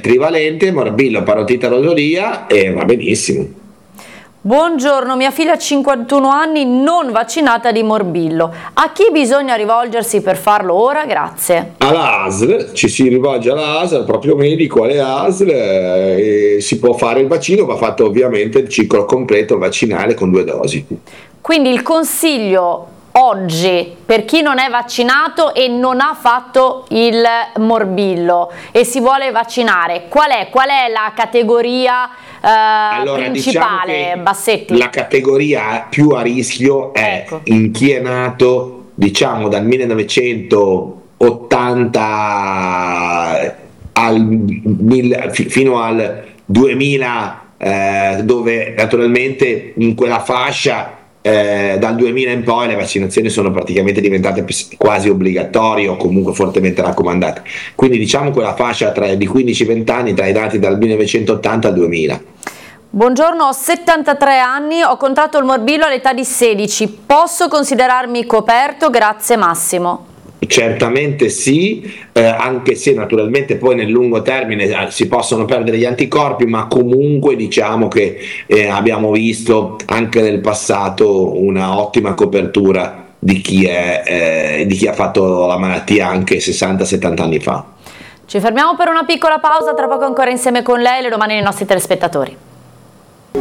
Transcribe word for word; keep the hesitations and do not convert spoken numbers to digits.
trivalente, morbillo, parotite rosolia e va benissimo. Buongiorno, mia figlia ha cinquantuno anni, non vaccinata di morbillo. A chi bisogna rivolgersi per farlo ora? Grazie. Alla A S L, ci si rivolge alla A S L, al proprio medico, alle A S L, eh, e si può fare il vaccino, va fatto ovviamente il ciclo completo vaccinale con due dosi. Quindi il consiglio oggi per chi non è vaccinato e non ha fatto il morbillo e si vuole vaccinare, qual è? Qual è la categoria eh, allora, principale, diciamo Bassetti? La categoria più a rischio è Ecco. in chi è nato diciamo dal millenovecentottanta al, mil, fino al duemila, eh, dove naturalmente in quella fascia Eh, dal duemila in poi le vaccinazioni sono praticamente diventate quasi obbligatorie o comunque fortemente raccomandate, quindi diciamo quella fascia tra, di quindici venti anni tra i dati dal millenovecentottanta al duemila. Buongiorno, ho settantatré anni, ho contratto il morbillo all'età di sedici, posso considerarmi coperto? Grazie Massimo. Certamente sì, eh, anche se naturalmente poi nel lungo termine eh, si possono perdere gli anticorpi, ma comunque diciamo che eh, abbiamo visto anche nel passato una ottima copertura di chi, è, eh, di chi ha fatto la malattia anche sessanta settanta anni fa. Ci fermiamo per una piccola pausa, tra poco ancora insieme con lei, le domande dei nostri telespettatori.